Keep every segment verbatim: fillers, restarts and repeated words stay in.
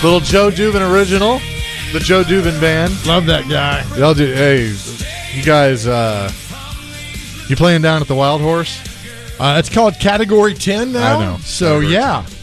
Little Joe Dubin original. The Joe Dubin Band. Love that guy. Y'all do. Hey, you guys, uh, you playing down at the Wild Horse? Uh, it's called Category ten now. I know. So, Category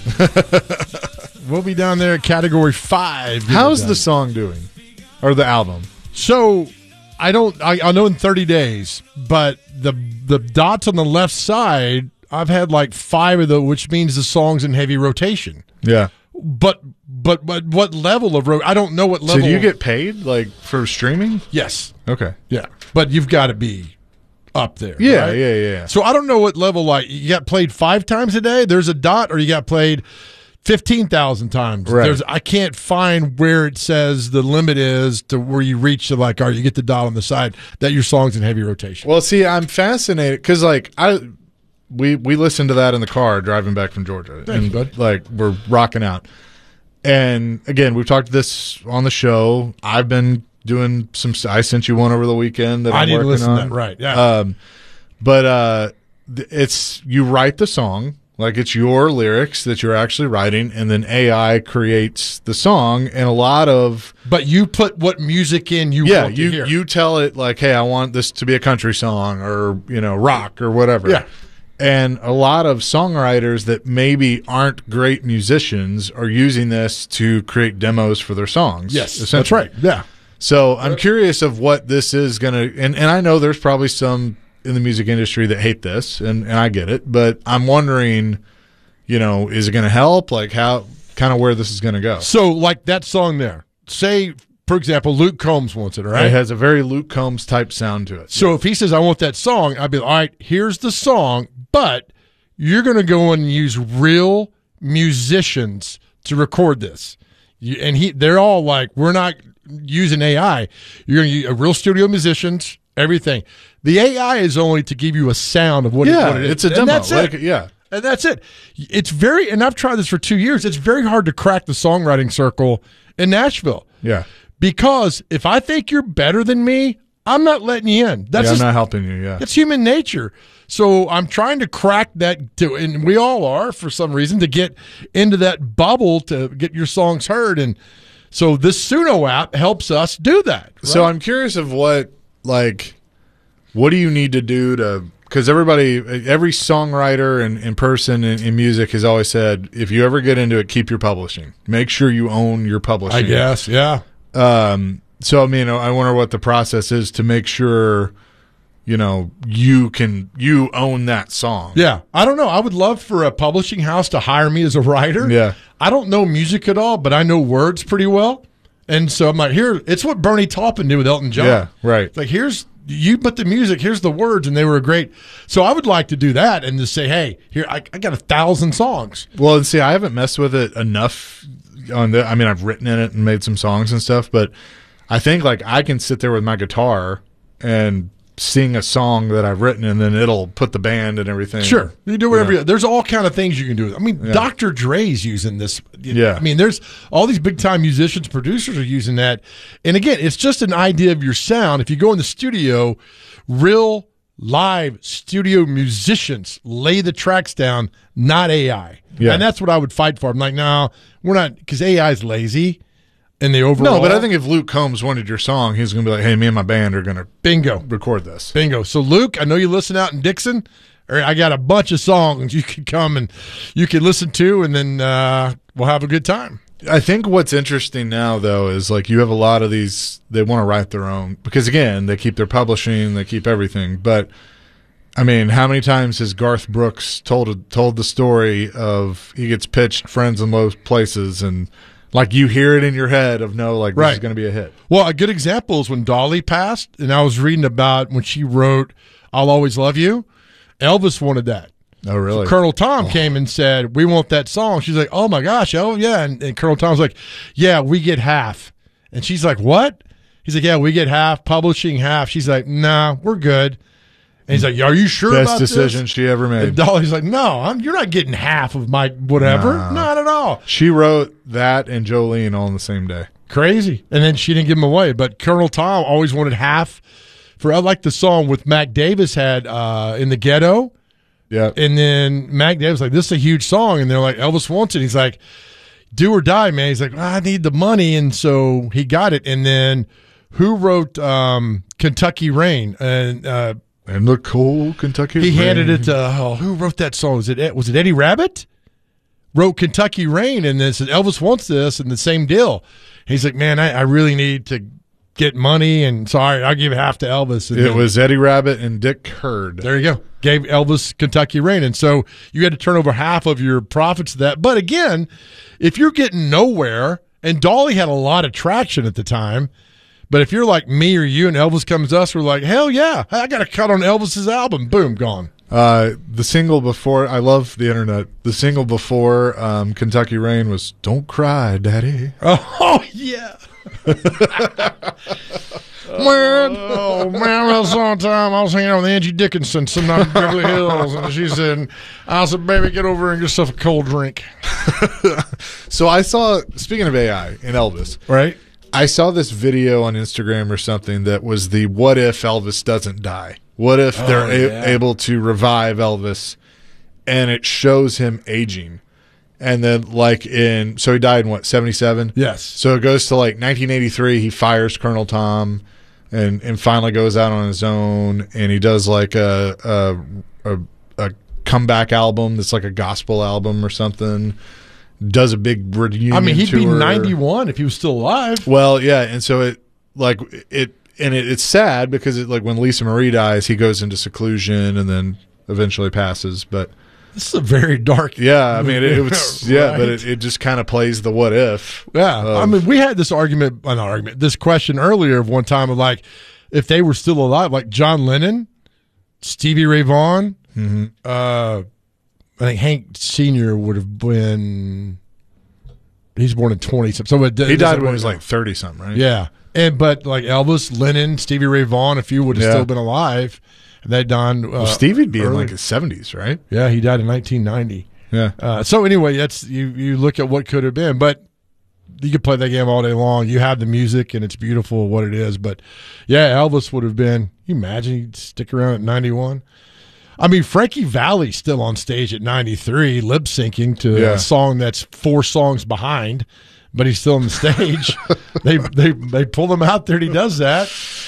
yeah. We'll be down there at Category five. How's the song doing? Or the album? So, I don't, I, I know in thirty days, but the the dots on the left side, I've had like five of those, which means the song's in heavy rotation. Yeah. But, but, but what level of, ro- I don't know what level. So do you get paid, like, for streaming? Yes. Okay. Yeah. But you've got to be up there. Yeah, right? yeah, yeah. So I don't know what level, like, you got played five times a day, there's a dot, or you got played fifteen thousand times. Right. There's, I can't find where it says the limit is to where you reach to, like, all right, you get the dot on the side that your song's in heavy rotation. Well, see, I'm fascinated because, like, I we we listened to that in the car driving back from Georgia, Thank and you, bud. like we're rocking out. And again, we've talked this on the show. I've been doing some. I sent you one over the weekend that I I'm need to working listen on. to that, right? Yeah. Um, but uh, th- it's you write the song. Like it's your lyrics that you're actually writing, and then A I creates the song. And a lot of but you put what music in you yeah, want you to hear. you tell it like, hey, I want this to be a country song or you know rock or whatever. Yeah. And a lot of songwriters that maybe aren't great musicians are using this to create demos for their songs. Yes, that's essentially. right. Yeah. So I'm curious of what this is going to, and, and I know there's probably some in the music industry that hate this, and, and I get it, but I'm wondering, you know, is it going to help? Like how, kind of where this is going to go. So, like that song there, say, for example, Luke Combs wants it, all right? It has a very Luke Combs type sound to it. So if he says, I want that song, I'd be like, all right, here's the song, but you're going to go and use real musicians to record this. You, and he, they're all like, we're not using A I. You're going to use a real studio musicians, everything. The A I is only to give you a sound of what, yeah, it, what it is. it's a And demo. that's Like, it. yeah. And that's it. It's very, and I've tried this for two years. It's very hard to crack the songwriting circle in Nashville. Yeah. Because if I think you're better than me, I'm not letting you in. That's yeah, just, I'm not helping you. Yeah. that's human nature. So I'm trying to crack that, to, and we all are for some reason, to get into that bubble to get your songs heard. And so this Suno app helps us do that. Right? So I'm curious of what, like, what do you need to do to, because everybody, every songwriter and, and person in, in music has always said, if you ever get into it, keep your publishing. Make sure you own your publishing. I guess, yeah. Um, so, I mean, I wonder what the process is to make sure, you know, you can, you own that song. Yeah. I don't know. I would love for a publishing house to hire me as a writer. Yeah. I don't know music at all, but I know words pretty well. And so I'm like, here, it's what Bernie Taupin did with Elton John. Yeah, right. It's like, here's, you put the music, here's the words, and they were great. So I would like to do that and just say, hey, here, I, I got a thousand songs. Well, and see, I haven't messed with it enough on the, I mean, I've written in it and made some songs and stuff, but I think like I can sit there with my guitar and sing a song that I've written, and then it'll put the band and everything. Sure. You do whatever. Yeah. You, there's all kind of things you can do. I mean, Yeah. Doctor Dre's using this. Yeah. I mean, there's all these big time musicians, producers are using that. And again, it's just an idea of your sound. If you go in the studio, real live studio musicians lay the tracks down, not A I. Yeah. And that's what I would fight for. I'm like, no, we're not, because A I is lazy. And the overall. No, but I think if Luke Combs wanted your song, he's going to be like, hey, me and my band are going to bingo. record this. Bingo. So, Luke, I know you listen out in Dixon. Or I got a bunch of songs you can come and you can listen to, and then uh, we'll have a good time. I think what's interesting now, though, is like you have a lot of these, they want to write their own. Because, again, they keep their publishing, they keep everything. But, I mean, how many times has Garth Brooks told told the story of he gets pitched Friends in Low Places, and like you hear it in your head of no, like this Right. is going to be a hit. Well, a good example is when Dolly passed, and I was reading about when she wrote I'll Always Love You. Elvis wanted that. Oh, really? Colonel Tom came and said, we want that song. She's like, oh, my gosh. Oh, yeah. And, and Colonel Tom's like, yeah, we get half. And she's like, what? He's like, yeah, we get half, publishing half. She's like, nah, we're good. And he's like, are you sure Best about decision this? she ever made. And Dolly's like, no, I'm, you're not getting half of my whatever. No. Not at all. She wrote that and Jolene all on the same day. Crazy. And then she didn't give him away. But Colonel Tom always wanted half. For I like the song with Mac Davis had uh, in the Ghetto. Yeah. And then Mac Davis was like, this is a huge song. And they're like, Elvis wants it. He's like, do or die, man. He's like, I need the money, and so he got it. And then who wrote um, Kentucky Rain? And uh, and the cold Kentucky he Rain. handed it to oh, who wrote that song? Was it was it Eddie Rabbit? Wrote Kentucky Rain, and then said Elvis wants this, and the same deal. He's like, man, I, I really need to get money, and sorry, I'll give half to Elvis. And it then, was Eddie Rabbit and Dick Hurd. There you go. Gave Elvis Kentucky Rain. And so you had to turn over half of your profits to that. But again, if you're getting nowhere, and Dolly had a lot of traction at the time, but if you're like me or you and Elvis comes to us, we're like, hell yeah, I got a cut on Elvis's album. Boom, gone. Uh, the single before, I love the internet. The single before um, Kentucky Rain was "Don't Cry, Daddy." Oh yeah. Man, oh man, well, sometime I was hanging out with Angie Dickinson, some night in Beverly Hills, and she said, "I said, baby, get over and get yourself a cold drink." So I saw, speaking of A I and Elvis, right? I saw this video on Instagram or something that was the "What if Elvis doesn't die? What if Oh, they're a- yeah. able to revive Elvis?" And it shows him aging. And then, like, in, so he died in what, seventy-seven? Yes. So it goes to like nineteen eighty-three. He fires Colonel Tom, and and finally goes out on his own. And he does like a a a, a comeback album that's like a gospel album or something. Does a big reunion. I mean, he'd be tour. ninety-one if he was still alive. Well, yeah, and so it like it and it, it's sad because it like when Lisa Marie dies, he goes into seclusion and then eventually passes. But This is a very dark. yeah, I mean, it, it was yeah, Right. but it, it just kind of plays the what if. Yeah, of- I mean, we had this argument, uh, not argument, this question earlier of one time of like, if they were still alive, like John Lennon, Stevie Ray Vaughan, Mm-hmm. uh, I think Hank Senior would have been. He's born in twenty something. So it, he it died doesn't when he really was matter. like thirty something, right? Yeah, and but like Elvis, Lennon, Stevie Ray Vaughan, if you would have Yeah. still been alive, they died. Uh, Well, Stevie'd be in early. like his seventies, right? Yeah, he died in nineteen ninety. Yeah. Uh, so anyway, that's you. You look at what could have been, but you could play that game all day long. You have the music, and it's beautiful what it is. But yeah, Elvis would have been. You imagine he'd stick around at ninety-one. I mean, Frankie Valli's still on stage at ninety-three, lip syncing to Yeah. a song that's four songs behind, but he's still on the stage. they they they pull him out there, and he does that.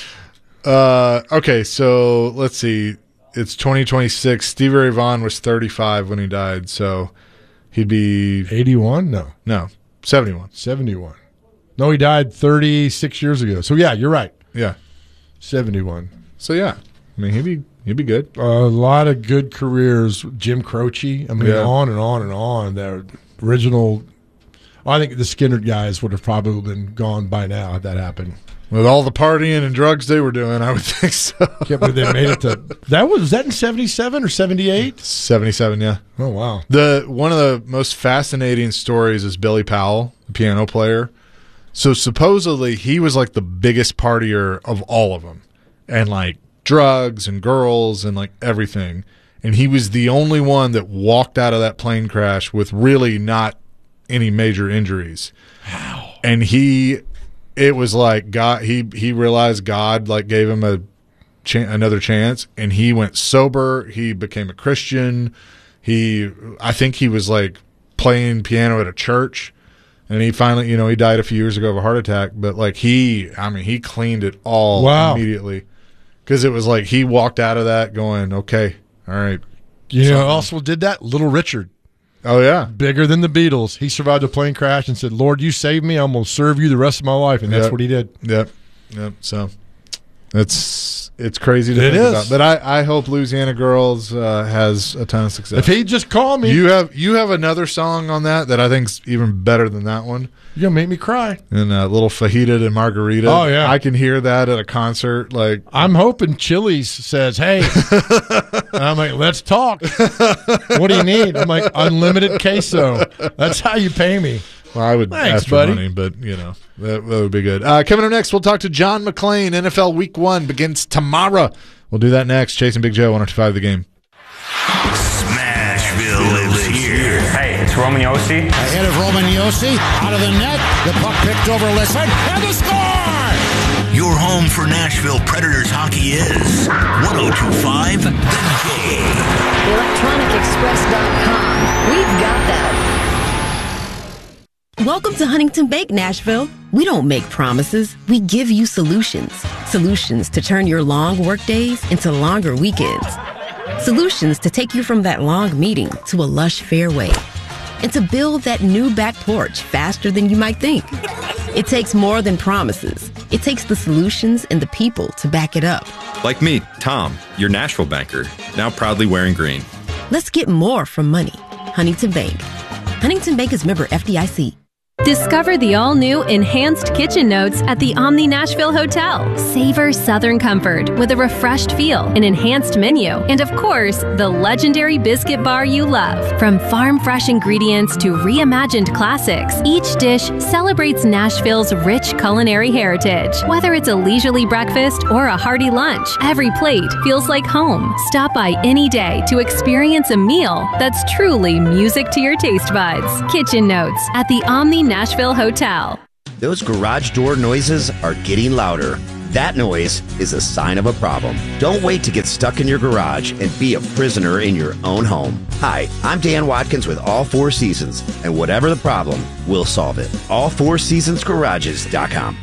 Uh, okay, so let's see. It's twenty twenty-six. Stevie Ray Vaughan was thirty-five when he died, so he'd be eighty-one? No, no seventy-one. seventy-one. No, he died thirty-six years ago. So yeah, you're right. Yeah. seventy-one. So yeah, I mean he'd be he'd be good. A lot of good careers. Jim Croce. I mean, Yeah. on and on and on. The original. I think the Skinner guys would have probably been gone by now had that happened. With all the partying and drugs they were doing, I would think so. Can't believe they made it to that. Was, was that in seventy-seven or seventy-eight? seventy-seven, yeah. Oh wow. The one of the most fascinating stories is Billy Powell, the piano player. So supposedly he was like the biggest partier of all of them, and like drugs and girls and like everything. And he was the only one that walked out of that plane crash with really not any major injuries. Wow. And he, it was like God. He he realized God like gave him a chan- another chance, and he went sober. He became a Christian. He, I think he was like playing piano at a church, and he finally, you know, he died a few years ago of a heart attack. But like he, I mean, he cleaned it all Wow. immediately, because it was like he walked out of that going, okay, all right. You know, who also did that? Little Richard. Oh yeah, Bigger than the Beatles. He survived a plane crash and said, Lord, you saved me. I'm going to serve you the rest of my life. And that's Yep. what he did. yep, yep. So it's it's crazy to It think is. about. But I I hope Louisiana Girls uh, has a ton of success. If he'd just call me, You have you have another song on that that I think's even better than that one. you're going to make me cry. And uh, little fajita and margarita. Oh, yeah. I can hear that at a concert. Like, I'm hoping Chili's says, hey, I'm like, let's talk. What do you need? I'm like, unlimited queso. That's how you pay me. well, I would Thanks, ask for buddy. money, but you know that, that would be good. Uh, coming up next, we'll talk to John McClain. N F L Week One begins tomorrow. We'll do that next. Chasing Big Joe, one oh two five The Game. Smashville lives here. Hey, it's Roman Yossi. Ahead of Roman Yossi, out of the net, the puck picked over Listen, and the score! Your home for Nashville Predators hockey is one oh two five The Game. electronic express dot com. We've got that. Welcome to Huntington Bank, Nashville. We don't make promises. We give you solutions. Solutions to turn your long work days into longer weekends. Solutions to take you from that long meeting to a lush fairway. And to build that new back porch faster than you might think. It takes more than promises. It takes the solutions and the people to back it up. Like me, Tom, your Nashville banker, now proudly wearing green. Let's get more from money. Huntington Bank. Huntington Bank is member F D I C. Discover the all-new Enhanced Kitchen Notes at the Omni Nashville Hotel. Savor Southern comfort with a refreshed feel, an enhanced menu, and of course, the legendary biscuit bar you love. From farm-fresh ingredients to reimagined classics, each dish celebrates Nashville's rich culinary heritage. Whether it's a leisurely breakfast or a hearty lunch, every plate feels like home. Stop by any day to experience a meal that's truly music to your taste buds. Kitchen Notes at the Omni Nashville Hotel. Those garage door noises are getting louder. That noise is a sign of a problem. Don't wait to get stuck in your garage and be a prisoner in your own home. Hi, I'm Dan Watkins with All Four Seasons, and whatever the problem, we'll solve it. all four seasons garages dot com.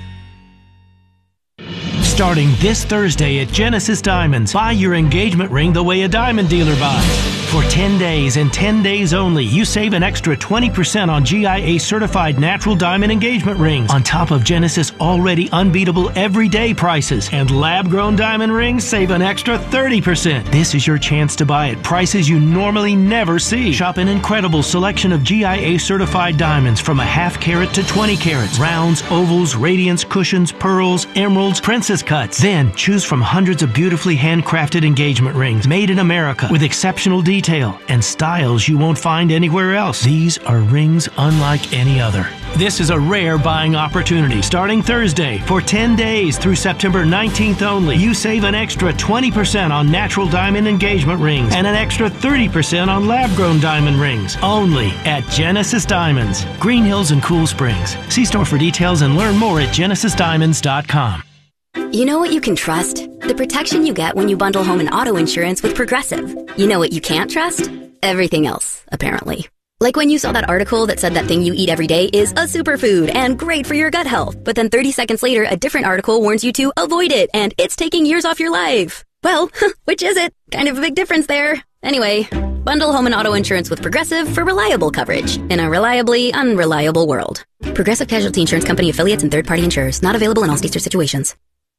Starting this Thursday at Genesis Diamonds, buy your engagement ring the way a diamond dealer buys. For ten days and ten days only, you save an extra twenty percent on G I A certified natural diamond engagement rings, on top of Genesis already unbeatable everyday prices. And lab-grown diamond rings save an extra thirty percent. This is your chance to buy at prices you normally never see. Shop an incredible selection of G I A certified diamonds from a half carat to twenty carats. Rounds, ovals, radiance, cushions, pearls, emeralds, princess cuts. Then choose from hundreds of beautifully handcrafted engagement rings made in America with exceptional detail and styles you won't find anywhere else. These are rings unlike any other. This is a rare buying opportunity. Starting Thursday, for ten days through September nineteenth only, you save an extra twenty percent on natural diamond engagement rings and an extra thirty percent on lab-grown diamond rings. Only at Genesis Diamonds, Green Hills and Cool Springs. See store for details and learn more at genesis diamonds dot com. You know what you can trust? The protection you get when you bundle home and auto insurance with Progressive. You know what you can't trust? Everything else, apparently. Like when you saw that article that said that thing you eat every day is a superfood and great for your gut health, but then thirty seconds later, a different article warns you to avoid it and it's taking years off your life. Well, which is it? Kind of a big difference there. Anyway, bundle home and auto insurance with Progressive for reliable coverage in a reliably unreliable world. Progressive Casualty Insurance Company affiliates and third-party insurers. Not available in all states or situations.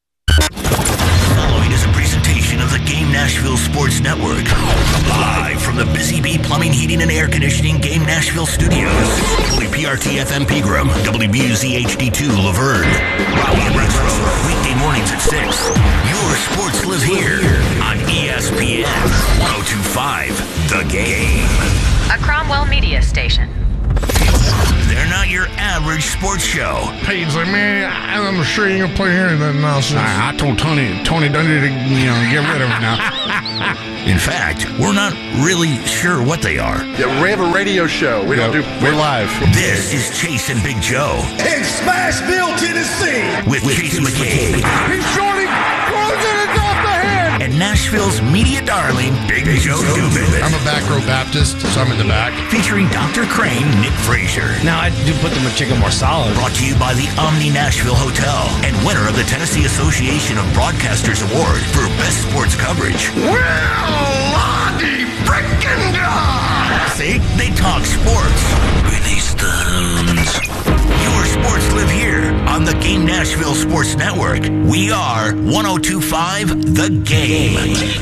Following is a presentation of the Game Nashville Sports Network. Live from the Busy Bee Plumbing, Heating, and Air Conditioning Game Nashville Studios. W P R T F M Pegram, W B U Z H D two Laverne. Raleigh Retro, weekday mornings at six. Your sports live here on E S P N one oh two point five The Game. A Cromwell Media Station. They're not your average sports show. Payne's like, man, I'm sure you ain't gonna play here anything nonsense. I, I told Tony, Tony Dundee to, you know, get rid of him now. In fact, we're not really sure what they are. Yeah, we have a radio show. We yeah, don't do. We're live. This is Chase and Big Joe in Smashville, Tennessee, with, with Chase McCabe. He's shorty, closing it off the head. And Nashville's media darling, Big, Big Joe Dubin. I'm a back row Baptist, so I'm in the back. Featuring Doctor Crane, Nick Frazier. Now I do put the chicken more solid. Brought to you by the Omni Nashville Hotel and winner of the Tennessee Association of Broadcasters Award for Best Sports Coverage. Well, Lottie frickin' God! See, they talk sports. Release the hounds. Your sports live here on the Game Nashville Sports Network. We are one oh two point five The Game.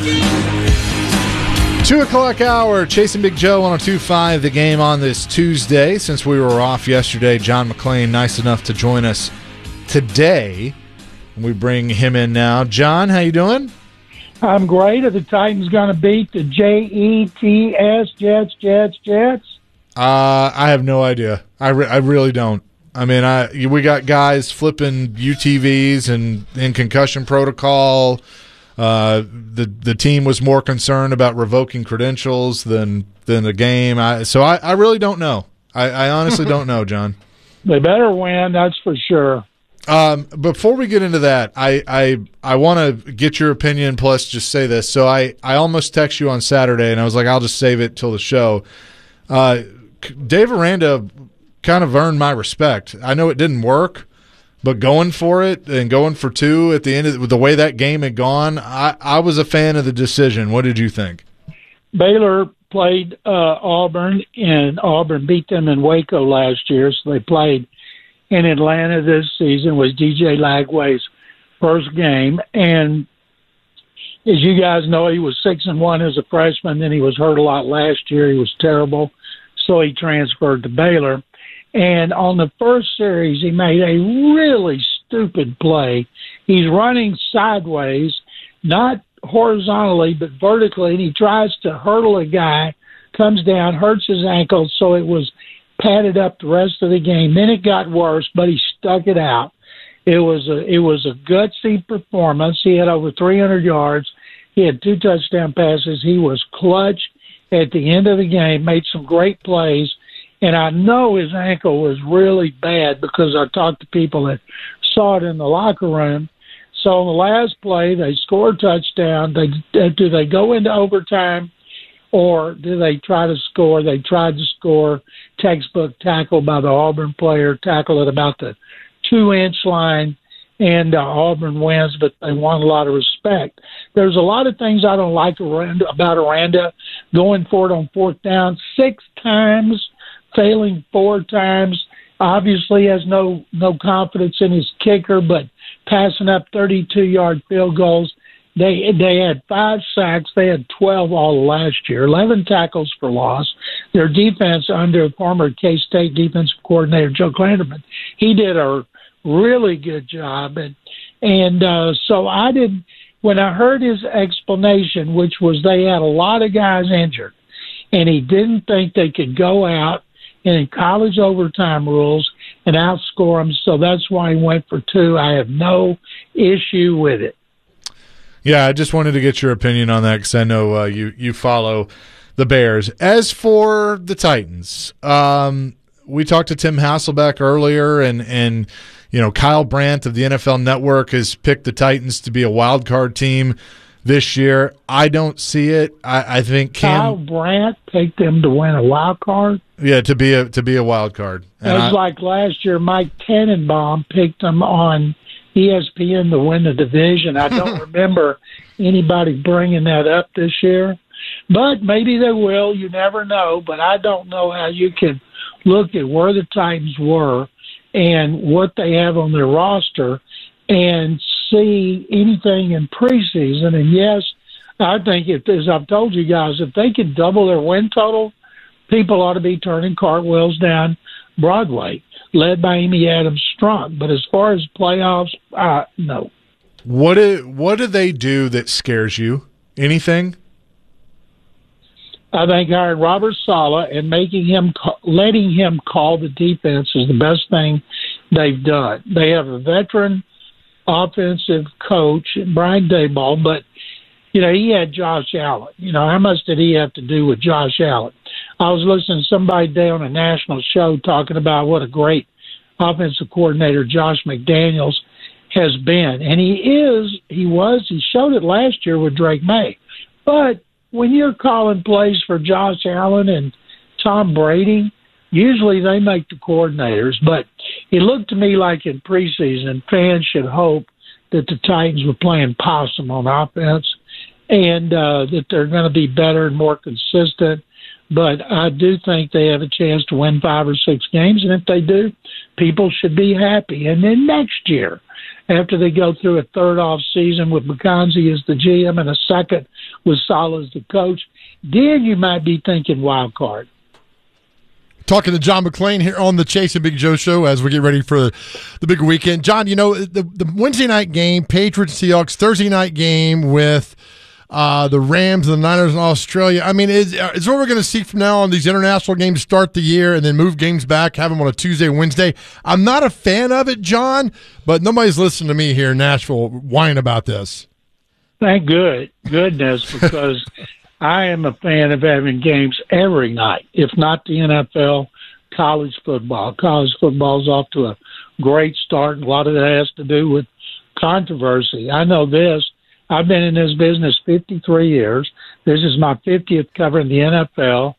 Two o'clock hour, Chasing Big Joe, one oh two point five The Game on this Tuesday. Since we were off yesterday, John McClain, nice enough to join us today. We bring him in now. John, how you doing? I'm great. Are the Titans going to beat the J E T S, Jets, Jets, Jets? Uh, I have no idea. I, re- I really don't. I mean, I we got guys flipping U T Vs and in concussion protocol. Uh, the the team was more concerned about revoking credentials than than the game. I, so I, I really don't know. I, I honestly don't know, John. They better win, that's for sure. Um, before we get into that, I I, I want to get your opinion. Plus, just say this. So I, I almost text you on Saturday, and I was like, I'll just save it till the show. Uh, Dave Aranda kind of earned my respect. I know it didn't work, but going for it and going for two at the end of the way that game had gone, I, I was a fan of the decision. What did you think? Baylor played uh, Auburn, and Auburn beat them in Waco last year, so they played in Atlanta this season. Was D J Lagway's first game, and as you guys know, he was six and one as a freshman. Then he was hurt a lot last year. He was terrible, so he transferred to Baylor. And on the first series, he made a really stupid play. He's running sideways, not horizontally, but vertically, and he tries to hurdle a guy, comes down, hurts his ankle, so it was padded up the rest of the game. Then it got worse, but he stuck it out. It was a it was a gutsy performance. He had over three hundred yards. He had two touchdown passes. He was clutch at the end of the game, made some great plays, and I know his ankle was really bad because I talked to people that saw it in the locker room. So on the last play, they score a touchdown. They do they go into overtime, or do they try to score? They tried to score. Textbook tackle by the Auburn player, tackle at about the two-inch line, and uh, Auburn wins, but they won a lot of respect. There's a lot of things I don't like Aranda, about Aranda going for it on fourth down six times, failing four times. Obviously has no no confidence in his kicker, but passing up thirty-two-yard field goals. They they had five sacks. They had twelve all last year, eleven tackles for loss. Their defense under former K-State defensive coordinator Joe Klanderman, he did a really good job. And, and uh, so I did, when I heard his explanation, which was they had a lot of guys injured, and he didn't think they could go out and in college overtime rules and outscore them, so that's why he went for two. I have no issue with it. Yeah, I just wanted to get your opinion on that because I know uh, you you follow the Bears. As for the Titans, um, we talked to Tim Hasselbeck earlier, and and you know Kyle Brandt of the N F L Network has picked the Titans to be a wild card team this year. I don't see it. I, I think Cam, Kyle Brandt picked them to win a wild card. Yeah, to be a to be a wild card. It was like last year, Mike Tannenbaum picked them on E S P N to win the division. I don't remember anybody bringing that up this year, but maybe they will. You never know, but I don't know how you can look at where the Titans were and what they have on their roster and see anything in preseason. And yes, I think if, as I've told you guys, if they could double their win total, people ought to be turning cartwheels down Broadway, led by Amy Adams Strunk. But as far as playoffs, uh, no. What do, what do they do that scares you? Anything? I think hiring Robert Saleh and making him, letting him call the defense is the best thing they've done. They have a veteran offensive coach, Brian Daboll, but you know he had Josh Allen. You know how much did he have to do with Josh Allen? I was listening to somebody today on a national show talking about what a great offensive coordinator Josh McDaniels has been. And he is, he was, he showed it last year with Drake May. But when you're calling plays for Josh Allen and Tom Brady, usually they make the coordinators. But it looked to me like in preseason, fans should hope that the Titans were playing possum on offense and uh, that they're going to be better and more consistent. But I do think they have a chance to win five or six games, and if they do, people should be happy. And then next year, after they go through a third off season with McConaughey as the G M and a second with Saleh as the coach, then you might be thinking wild card. Talking to John McClain here on the Chase and Big Joe show as we get ready for the big weekend. John, you know, the, the Wednesday night game, Patriots-Seahawks, Thursday night game with Uh, the Rams and the Niners in Australia. I mean, is, is what we're going to see from now on, these international games start the year and then move games back, have them on a Tuesday, Wednesday. I'm not a fan of it, John, but nobody's listening to me here in Nashville whine about this. Thank good goodness, because I am a fan of having games every night, if not the N F L, college football. College football is off to a great start, and a lot of that has to do with controversy. I know this. I've been in this business fifty-three years. This is my fiftieth covering the N F L,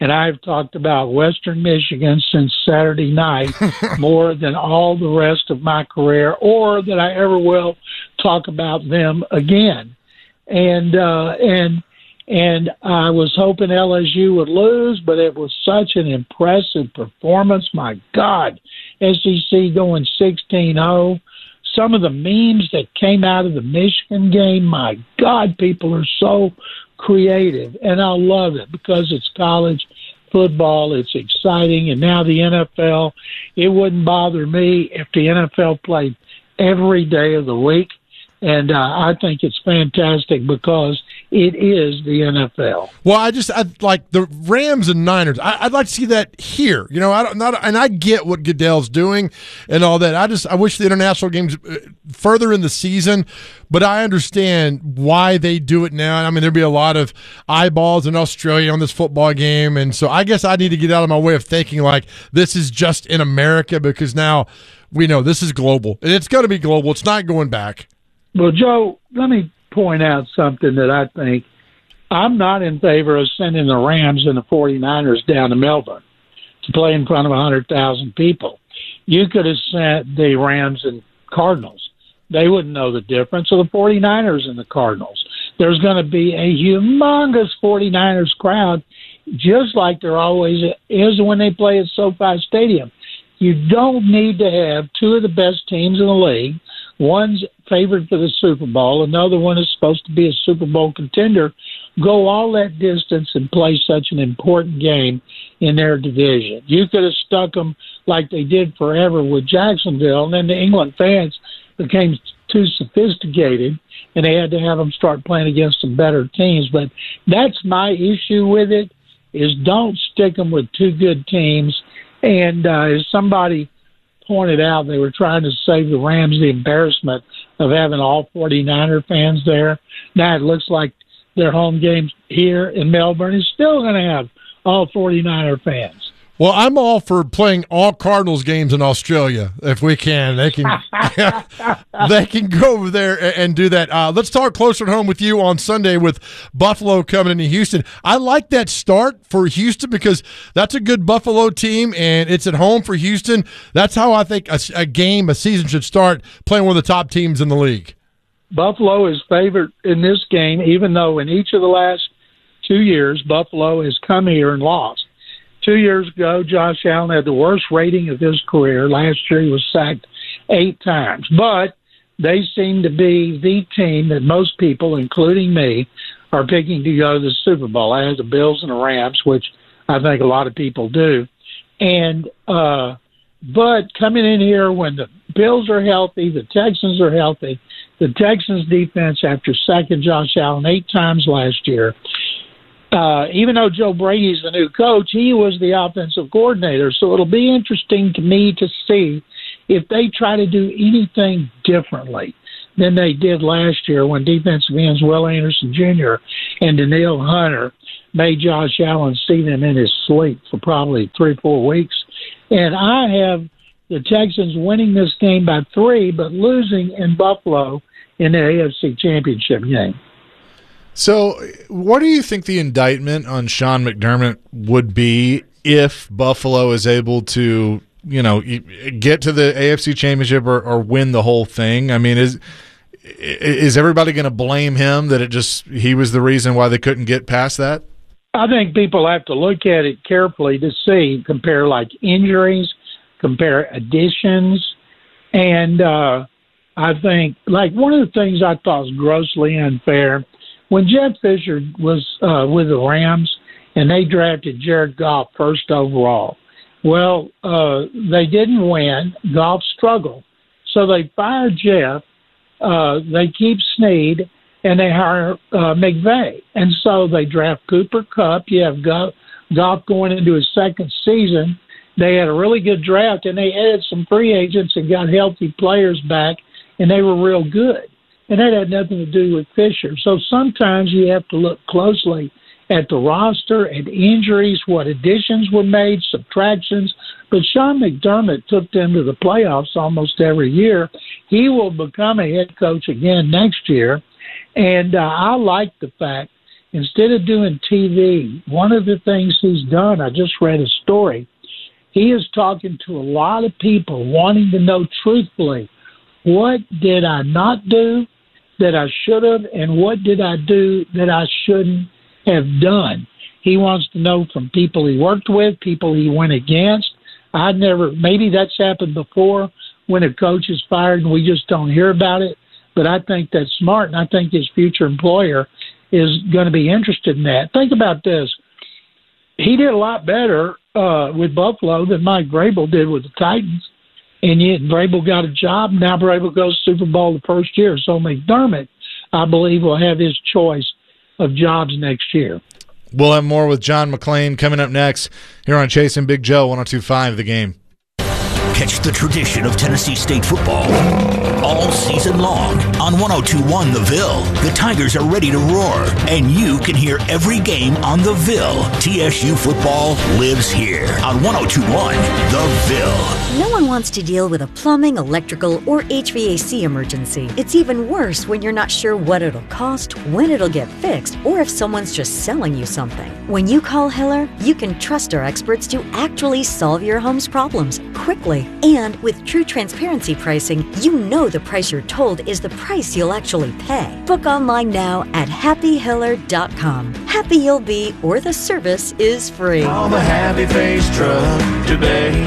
and I've talked about Western Michigan since Saturday night more than all the rest of my career, or that I ever will talk about them again. And uh, and and I was hoping L S U would lose, but it was such an impressive performance. My God, S E C going sixteen oh. Some of the memes that came out of the Michigan game, my God, people are so creative, and I love it because it's college football. It's exciting, and now the N F L. It wouldn't bother me if the N F L played every day of the week, and uh, I think it's fantastic because it is the N F L. Well, I just I like the Rams and Niners. I, I'd like to see that here. You know, I don't not, and I get what Goodell's doing and all that. I just I wish the international games further in the season, but I understand why they do it now. I mean, there'd be a lot of eyeballs in Australia on this football game, and so I guess I need to get out of my way of thinking like this is just in America, because now we know this is global, and it's going to be global. It's not going back. Well, Joe, let me point out something that I think. I'm not in favor of sending the Rams and the 49ers down to Melbourne to play in front of one hundred thousand people. You could have sent the Rams and Cardinals. They wouldn't know the difference. So the 49ers and the Cardinals. There's going to be a humongous 49ers crowd, just like there always is when they play at SoFi Stadium. You don't need to have two of the best teams in the league. One's favored for the Super Bowl. Another one is supposed to be a Super Bowl contender. Go all that distance and play such an important game in their division. You could have stuck them like they did forever with Jacksonville, and then the England fans became too sophisticated, and they had to have them start playing against some better teams. But that's my issue with it, is don't stick them with two good teams. And uh, as somebody pointed out, they were trying to save the Rams the embarrassment of having all 49er fans there. Now it looks like their home games here in Melbourne is still going to have all 49er fans. Well, I'm all for playing all Cardinals games in Australia if we can. They can they can go over there and do that. Uh, let's talk closer at home with you on Sunday with Buffalo coming into Houston. I like that start for Houston because that's a good Buffalo team, and it's at home for Houston. That's how I think a, a game, a season should start, playing one of the top teams in the league. Buffalo is favored in this game, even though in each of the last two years, Buffalo has come here and lost. Two years ago, Josh Allen had the worst rating of his career. Last year, he was sacked eight times. But they seem to be the team that most people, including me, are picking to go to the Super Bowl. I have the Bills and the Rams, which I think a lot of people do. And uh, but coming in here when the Bills are healthy, the Texans are healthy, the Texans defense, after sacking Josh Allen eight times last year, Uh, even though Joe Brady's the new coach, he was the offensive coordinator. So it'll be interesting to me to see if they try to do anything differently than they did last year when defensive ends Will Anderson Junior and Danielle Hunter made Josh Allen see them in his sleep for probably three, four weeks. And I have the Texans winning this game by three, but losing in Buffalo in the A F C Championship game. So what do you think the indictment on Sean McDermott would be if Buffalo is able to, you know, get to the A F C Championship or, or win the whole thing? I mean, is is everybody going to blame him that it just he was the reason why they couldn't get past that? I think people have to look at it carefully to see, compare like injuries, compare additions, and uh, I think like one of the things I thought was grossly unfair. When Jeff Fisher was uh, with the Rams and they drafted Jared Goff first overall, well, uh, they didn't win. Goff struggled. So they fired Jeff. Uh, they keep Snead, and they hire uh, McVay. And so they draft Cooper Kupp. You have Goff, Goff going into his second season. They had a really good draft, and they added some free agents and got healthy players back, and they were real good. And that had nothing to do with Fisher. So sometimes you have to look closely at the roster, at injuries, what additions were made, subtractions. But Sean McDermott took them to the playoffs almost every year. He will become a head coach again next year. And uh, I like the fact instead of doing T V, one of the things he's done, I just read a story, he is talking to a lot of people wanting to know truthfully, what did I not do that I should have, and what did I do that I shouldn't have done? He wants to know from people he worked with, people he went against. I never, maybe that's happened before when a coach is fired and we just don't hear about it, but I think that's smart, and I think his future employer is going to be interested in that. Think about this. He did a lot better uh, with Buffalo than Mike Vrabel did with the Titans, and yet Vrabel got a job. Now Vrabel goes to Super Bowl the first year. So McDermott, I believe, will have his choice of jobs next year. We'll have more with John McClain coming up next here on Chasing Big Joe, one oh two point five The Game. Catch the tradition of Tennessee State football all season long on one oh two point one The Ville. The Tigers are ready to roar, and you can hear every game on The Ville. T S U football lives here on one oh two point one The Ville. No one wants to deal with a plumbing, electrical, or H V A C emergency. It's even worse when you're not sure what it'll cost, when it'll get fixed, or if someone's just selling you something. When you call Hiller, you can trust our experts to actually solve your home's problems quickly. And with true transparency pricing, you know the price you're told is the price you'll actually pay. Book online now at happy hiller dot com. Happy you'll be, or the service is free. Call the Happy Face Truck today.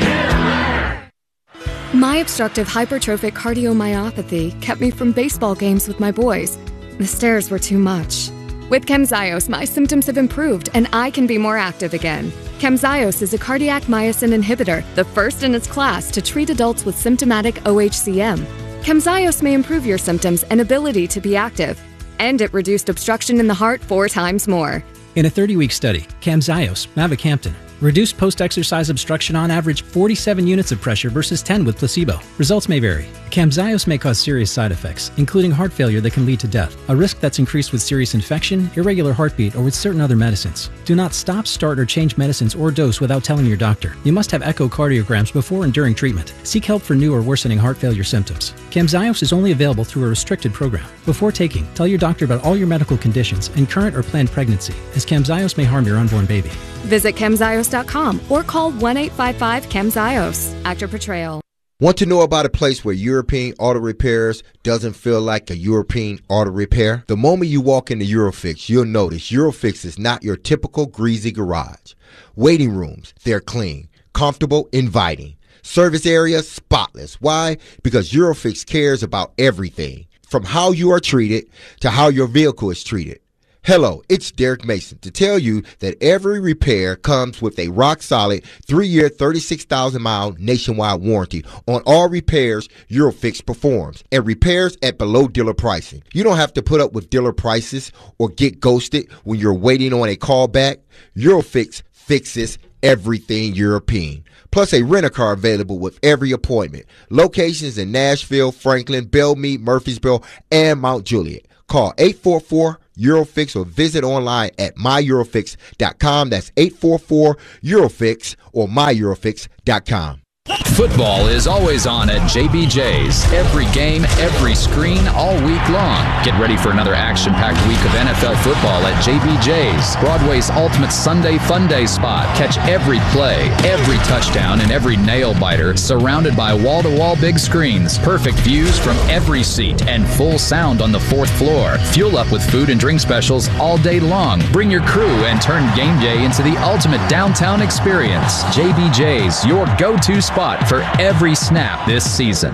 My obstructive hypertrophic cardiomyopathy kept me from baseball games with my boys. The stairs were too much. With Camzyos, my symptoms have improved and I can be more active again. Camzyos is a cardiac myosin inhibitor, the first in its class to treat adults with symptomatic O H C M. Camzyos may improve your symptoms and ability to be active, and it reduced obstruction in the heart four times more. In a thirty-week study, Camzyos, mavacamten, reduced post-exercise obstruction on average forty-seven units of pressure versus ten with placebo. Results may vary. Camzyos may cause serious side effects, including heart failure that can lead to death, a risk that's increased with serious infection, irregular heartbeat, or with certain other medicines. Do not stop, start, or change medicines or dose without telling your doctor. You must have echocardiograms before and during treatment. Seek help for new or worsening heart failure symptoms. Camzyos is only available through a restricted program. Before taking, tell your doctor about all your medical conditions and current or planned pregnancy, as Camzyos may harm your unborn baby. Visit camzyos dot com or call one eight five five camzyos. Actor Portrayal. Want to know about a place where European Auto Repairs doesn't feel like a European auto repair? The moment you walk into Eurofix, you'll notice Eurofix is not your typical greasy garage. Waiting rooms, they're clean, comfortable, inviting. Service area, spotless. Why? Because Eurofix cares about everything, from how you are treated to how your vehicle is treated. Hello, it's Derek Mason to tell you that every repair comes with a rock-solid three-year, thirty-six thousand mile nationwide warranty on all repairs Eurofix performs, and repairs at below dealer pricing. You don't have to put up with dealer prices or get ghosted when you're waiting on a call back. Eurofix fixes everything European. Plus a rent-a-car available with every appointment. Locations in Nashville, Franklin, Belmead, Murfreesboro, and Mount Juliet. Call eight four four Eurofix or visit online at my eurofix dot com. That's eight four four Eurofix or my eurofix dot com. Football is always on at J B J's. Every game, every screen, all week long. Get ready for another action-packed week of N F L football at J B J's, Broadway's ultimate Sunday fun day spot. Catch every play, every touchdown, and every nail-biter surrounded by wall-to-wall big screens, perfect views from every seat, and full sound on the fourth floor. Fuel up with food and drink specials all day long. Bring your crew and turn game day into the ultimate downtown experience. J B J's, your go-to spot for every snap this season.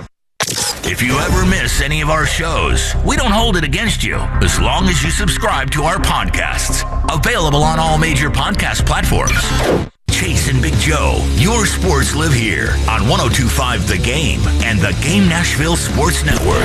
If you ever miss any of our shows, we don't hold it against you as long as you subscribe to our podcasts. Available on all major podcast platforms. Chasing Big Joe, your sports live here on one oh two point five The Game and the Game Nashville Sports Network.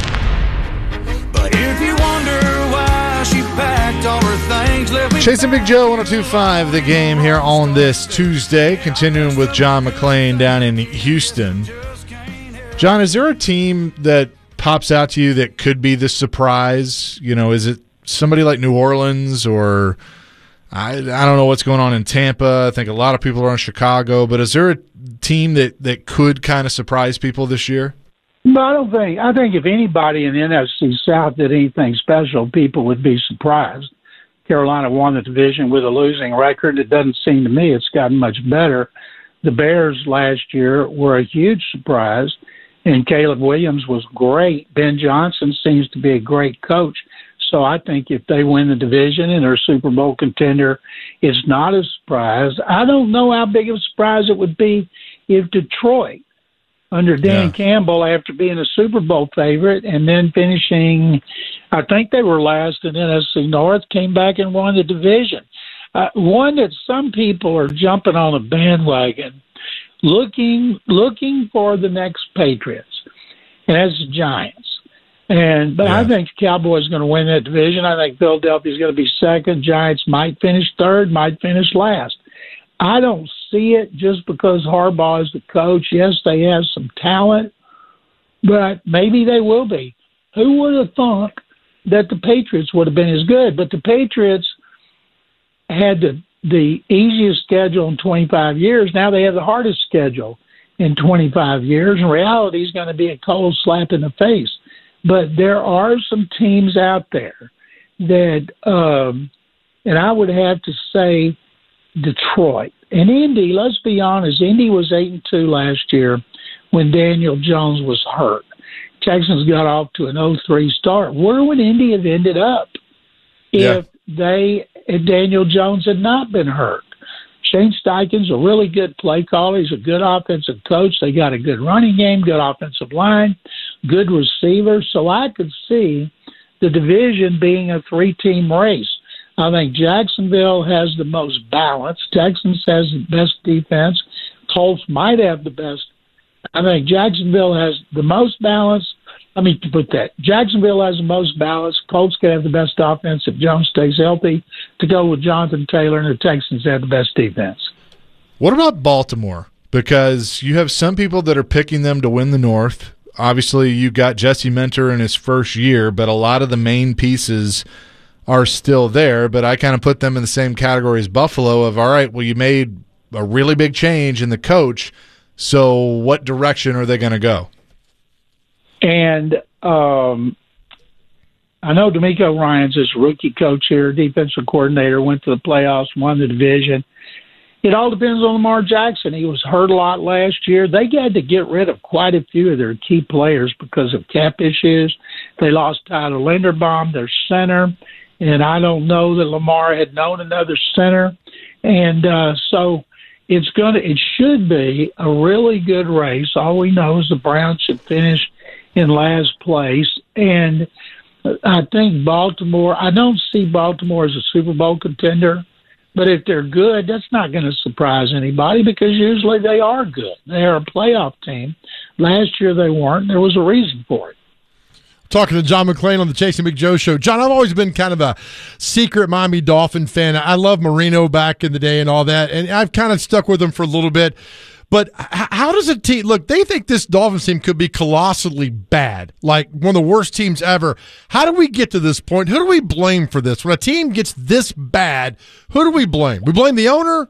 But if you wonder why she packed all her things, let me Chasing Big Joe, one oh two point five The Game here on this Tuesday. Continuing with John McClain down in Houston. John, is there a team that pops out to you that could be the surprise? You know, is it somebody like New Orleans or I, I don't know what's going on in Tampa. I think a lot of people are in Chicago. But is there a team that, that could kind of surprise people this year? No, I don't think. I think if anybody in the N F C South did anything special, people would be surprised. Carolina won the division with a losing record. It doesn't seem to me it's gotten much better. The Bears last year were a huge surprise, and Caleb Williams was great. Ben Johnson seems to be a great coach. So I think if they win the division and they're a Super Bowl contender, it's not a surprise. I don't know how big of a surprise it would be if Detroit, under Dan Yeah. Campbell, after being a Super Bowl favorite and then finishing, I think they were last in N F C North, came back and won the division. Uh, one that some people are jumping on a bandwagon, looking looking for the next Patriots, and that's the Giants. And but Yeah. I think the Cowboys are going to win that division. I think Philadelphia's going to be second. Giants might finish third, might finish last. I don't see it just because Harbaugh is the coach. Yes, they have some talent, but maybe they will be. Who would have thought that the Patriots would have been as good? But the Patriots had the, the easiest schedule in twenty-five years. Now they have the hardest schedule in twenty-five years. In reality, it's going to be a cold slap in the face. But there are some teams out there that, um, and I would have to say Detroit. And Indy, let's be honest, Indy was eight and two last year when Daniel Jones was hurt. Texans got off to an oh three start. Where would Indy have ended up if Yeah. they if Daniel Jones had not been hurt? Shane Steichen's a really good play caller. He's a good offensive coach. They got a good running game, good offensive line, good receiver. So I could see the division being a three-team race. I think Jacksonville has the most balance. Texans has the best defense. Colts might have the best. I think Jacksonville has the most balance. Let me put that. Jacksonville has the most balance. Colts can have the best offense if Jones stays healthy to go with Jonathan Taylor, and the Texans have the best defense. What about Baltimore? Because you have some people that are picking them to win the North. Obviously, you got Jesse Minter in his first year, but a lot of the main pieces are still there. But I kind of put them in the same category as Buffalo of, all right, well, you made a really big change in the coach, so what direction are they going to go? And um, I know D'Amico Ryans is rookie coach here, defensive coordinator, went to the playoffs, won the division. It all depends on Lamar Jackson. He was hurt a lot last year. They had to get rid of quite a few of their key players because of cap issues. They lost Tyler Linderbaum, their center, and I don't know that Lamar had known another center. And uh, so it's gonna, it should be a really good race. All we know is the Browns should finish in last place. And I think Baltimore, I don't see Baltimore as a Super Bowl contender, but if they're good, that's not going to surprise anybody because usually they are good. They are a playoff team. Last year they weren't. There was a reason for it. Talking to John McClain on the Chasing Big Joe show. John, I've always been kind of a secret Miami Dolphin fan. I love Marino back in the day and all that, and I've kind of stuck with him for a little bit. But how does a team look? They think this Dolphins team could be colossally bad, like one of the worst teams ever. How do we get to this point? Who do we blame for this? When a team gets this bad, who do we blame? We blame the owner?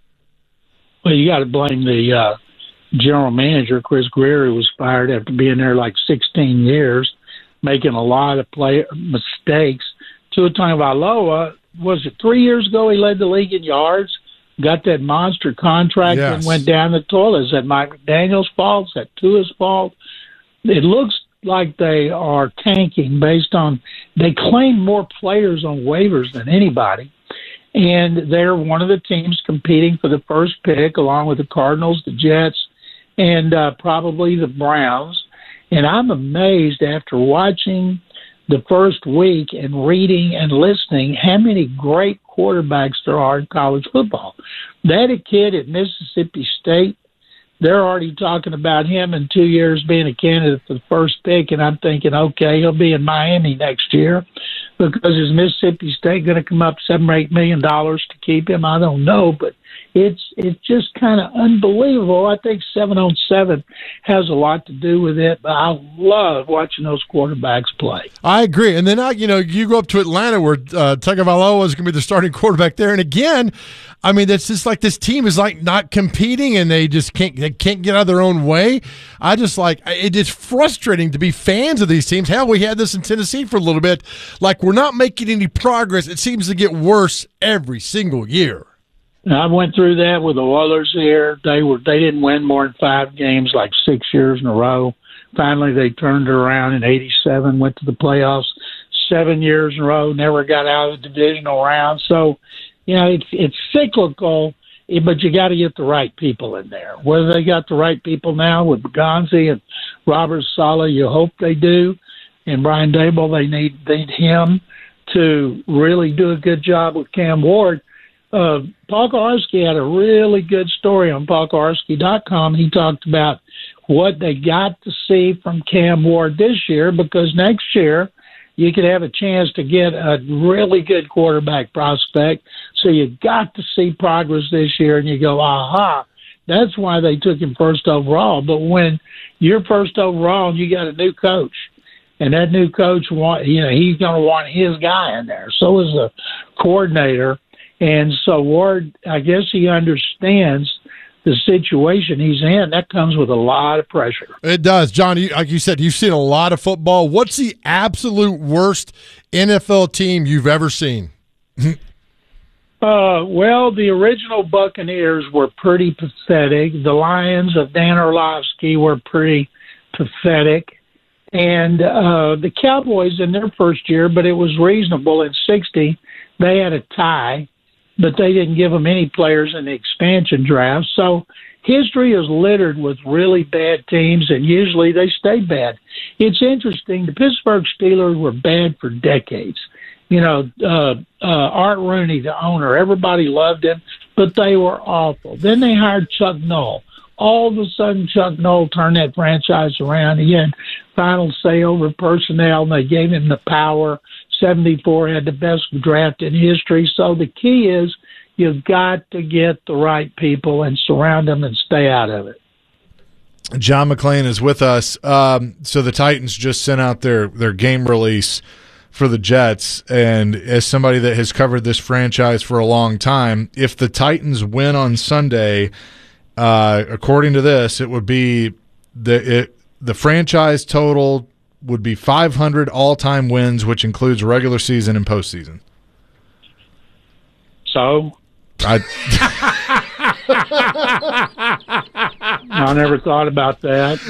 Well, you got to blame the uh, general manager. Chris Greer, who was fired after being there like sixteen years, making a lot of play mistakes. Tua Tagovailoa, was it three years ago he led the league in yards? Got that monster contract Yes. and went down the toilet. Is that Mike McDaniel's fault? Is that Tua's fault? It looks like they are tanking based on they claim more players on waivers than anybody, and they're one of the teams competing for the first pick along with the Cardinals, the Jets, and uh, probably the Browns. And I'm amazed after watching the first week and reading and listening how many great quarterbacks there are in college football. That a kid at Mississippi State, they're already talking about him in two years being a candidate for the first pick, and I'm thinking, okay, he'll be in Miami next year because is Mississippi State going to come up seven or eight million dollars to keep him? I don't know, but it's it's just kind of unbelievable. I think seven on seven has a lot to do with it, but I love watching those quarterbacks play. I agree. And then, I, you know, you go up to Atlanta where uh, Tagovailoa is going to be the starting quarterback there. And again, I mean, it's just like this team is like not competing and they just can't they can't get out of their own way. I just like it is frustrating to be fans of these teams. Hell, we had this in Tennessee for a little bit, like we're not making any progress. It seems to get worse every single year. I went through that with the Oilers here. They were they didn't win more than five games like six years in a row. Finally, they turned it around in eighty-seven, went to the playoffs seven years in a row, never got out of the divisional round. So, you know, it's it's cyclical, but you got to get the right people in there. Whether they got the right people now with Gonzi and Robert Saleh, you hope they do. And Brian Daboll, they need, need him to really do a good job with Cam Ward. Uh, Paul Kowarski had a really good story on paul kowarski dot com. He talked about what they got to see from Cam Ward this year, because next year you could have a chance to get a really good quarterback prospect. So you got to see progress this year, and you go, aha, that's why they took him first overall. But when you're first overall and you got a new coach, and that new coach, want, you know, he's going to want his guy in there. So is the coordinator. And so Ward, I guess he understands the situation he's in. That comes with a lot of pressure. It does. John, you, like you said, you've seen a lot of football. What's the absolute worst N F L team you've ever seen? uh, well, the original Buccaneers were pretty pathetic. The Lions of Dan Orlovsky were pretty pathetic. And uh, the Cowboys in their first year, but it was reasonable in sixty, they had a tie, but they didn't give them any players in the expansion draft. So history is littered with really bad teams, and usually they stay bad. It's interesting. The Pittsburgh Steelers were bad for decades. You know, uh, uh, Art Rooney, the owner, everybody loved him, but they were awful. Then they hired Chuck Noll. All of a sudden, Chuck Noll turned that franchise around. He had final say over personnel, and they gave him the power. seventy-four had the best draft in history. So the key is you've got to get the right people and surround them and stay out of it. John McClain is with us. Um, so the Titans just sent out their, their game release for the Jets, and as somebody that has covered this franchise for a long time, if the Titans win on Sunday, uh, according to this, it would be the it, the franchise total would be five hundred all-time wins, which includes regular season and postseason. So? I I never thought about that.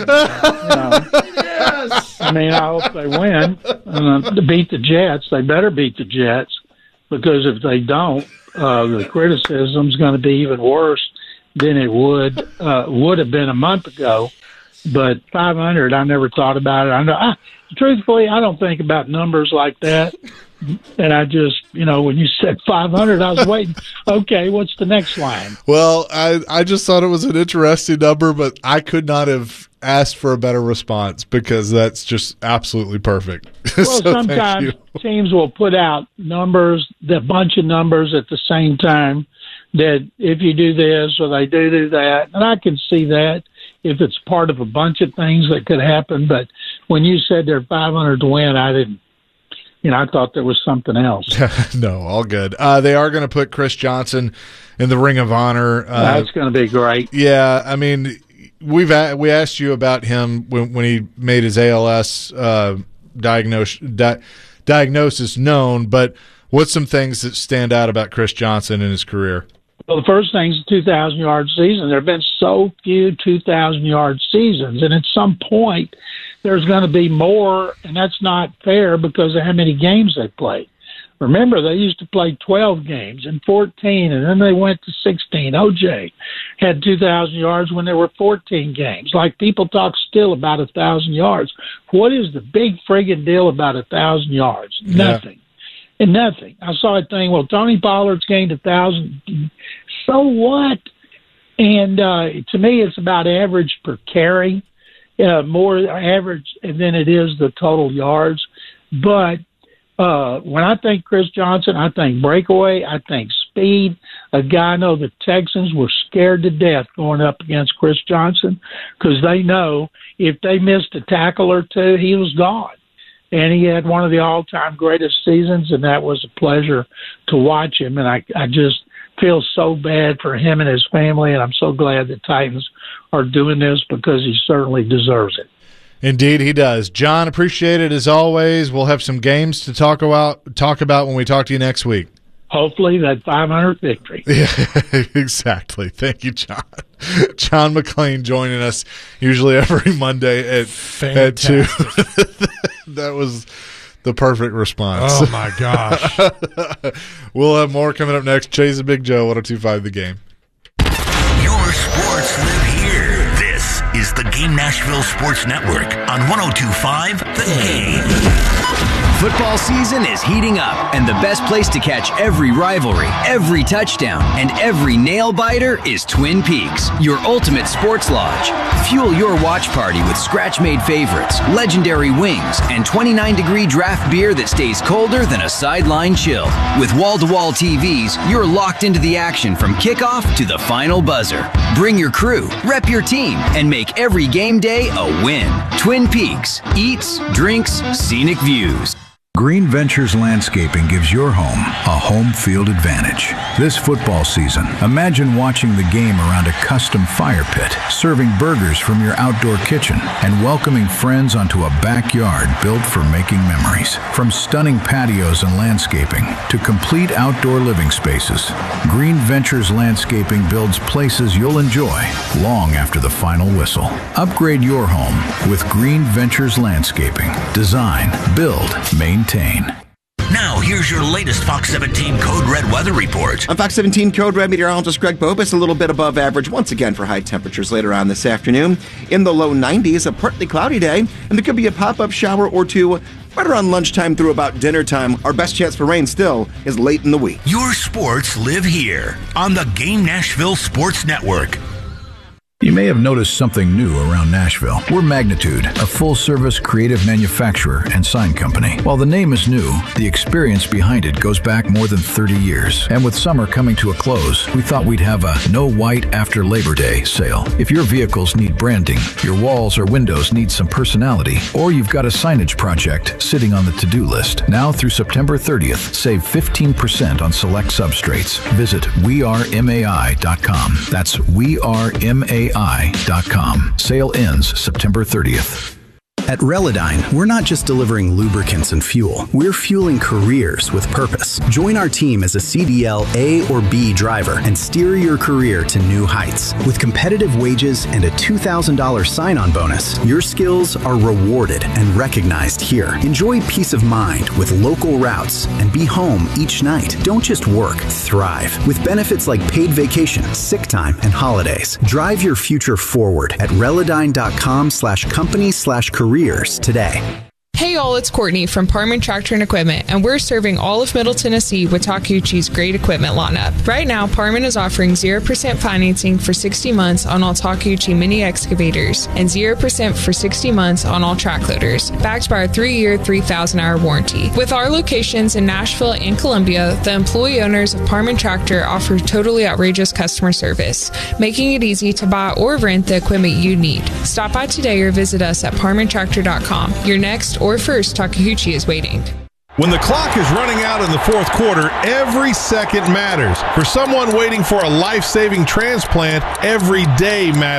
Uh, yes. I mean, I hope they win. Uh, to beat the Jets, they better beat the Jets, because if they don't, uh, the criticism's going to be even worse than it would uh, would have been a month ago. But five hundred, I never thought about it. I know. I, truthfully, I don't think about numbers like that. And I just, you know, when you said five hundred, I was waiting. Okay, what's the next line? Well, I, I just thought it was an interesting number, but I could not have asked for a better response, because that's just absolutely perfect. Well, so sometimes teams will put out numbers, a bunch of numbers at the same time, that if you do this or they do do that, and I can see that if it's part of a bunch of things that could happen. But when you said they're five hundred to win, I didn't, you know, I thought there was something else. No, all good. Uh, they are going to put Chris Johnson in the Ring of Honor. Uh, That's going to be great. Yeah, I mean, we've a- we asked you about him when, when he made his A L S uh, diagnose, di- diagnosis known, but what's some things that stand out about Chris Johnson in his career? Well, the first thing is the two thousand yard season. There have been so few two thousand yard seasons, and at some point there's going to be more, and that's not fair because of how many games they played. Remember, they used to play twelve games and fourteen, and then they went to sixteen. O J had two thousand yards when there were fourteen games. Like, people talk still about one thousand yards. What is the big friggin' deal about one thousand yards? Nothing. Yeah. And nothing. I saw a thing, well, Tony Pollard's gained a thousand. So what? And uh, to me, it's about average per carry, uh, more average than it is the total yards. But uh, when I think Chris Johnson, I think breakaway, I think speed. A guy I know the Texans were scared to death going up against Chris Johnson, because they know if they missed a tackle or two, he was gone. And he had one of the all-time greatest seasons, and that was a pleasure to watch him. And I, I just feel so bad for him and his family, and I'm so glad the Titans are doing this, because he certainly deserves it. Indeed, he does. John, appreciate it as always. We'll have some games to talk about talk about when we talk to you next week. Hopefully that five hundredth victory. Yeah, exactly. Thank you, John. John McClain joining us usually every Monday at, at two. That was the perfect response. Oh, my gosh. We'll have more coming up next. Chase and Big Joe, one oh two point five The Game. Your sports live here. This is the Game Nashville Sports Network on one oh two point five The Game. Football season is heating up, and the best place to catch every rivalry, every touchdown, and every nail-biter is Twin Peaks, your ultimate sports lodge. Fuel your watch party with scratch-made favorites, legendary wings, and twenty-nine degree draft beer that stays colder than a sideline chill. With wall-to-wall T Vs, you're locked into the action from kickoff to the final buzzer. Bring your crew, rep your team, and make every game day a win. Twin Peaks. Eats, drinks, scenic views. Green Ventures Landscaping gives your home a home field advantage. This football season, imagine watching the game around a custom fire pit, serving burgers from your outdoor kitchen, and welcoming friends onto a backyard built for making memories. From stunning patios and landscaping to complete outdoor living spaces, Green Ventures Landscaping builds places you'll enjoy long after the final whistle. Upgrade your home with Green Ventures Landscaping. Design, build, maintain. Now, here's your latest Fox seventeen Code Red weather report. On Fox seventeen Code Red, meteorologist Greg Bobus, a little bit above average once again for high temperatures later on this afternoon. In the low nineties, a partly cloudy day, and there could be a pop-up shower or two right around lunchtime through about dinner time. Our best chance for rain still is late in the week. Your sports live here on the Game Nashville Sports Network. You may have noticed something new around Nashville. We're Magnitude, a full-service creative manufacturer and sign company. While the name is new, the experience behind it goes back more than thirty years. And with summer coming to a close, we thought we'd have a no white after Labor Day sale. If your vehicles need branding, your walls or windows need some personality, or you've got a signage project sitting on the to-do list, now through September thirtieth, save fifteen percent on select substrates. Visit we are M A I dot com. That's we are M A I dot com. Sale ends September thirtieth. At Relodyne, we're not just delivering lubricants and fuel. We're fueling careers with purpose. Join our team as a C D L A or B driver and steer your career to new heights. With competitive wages and a two thousand dollars sign-on bonus, your skills are rewarded and recognized here. Enjoy peace of mind with local routes and be home each night. Don't just work, thrive. With benefits like paid vacation, sick time, and holidays. Drive your future forward at Relodyne.com slash company slash careers today. Hey y'all, it's Courtney from Parman Tractor and Equipment, and we're serving all of Middle Tennessee with Takeuchi's great equipment lineup. Right now, Parman is offering zero percent financing for sixty months on all Takeuchi mini excavators and zero percent for sixty months on all track loaders, backed by our three-year, three thousand hour warranty. With our locations in Nashville and Columbia, the employee owners of Parman Tractor offer totally outrageous customer service, making it easy to buy or rent the equipment you need. Stop by today or visit us at Parman Tractor dot com. Your next or first Takeuchi is waiting. When the clock is running out in the fourth quarter, every second matters. For someone waiting for a life-saving transplant, every day matters.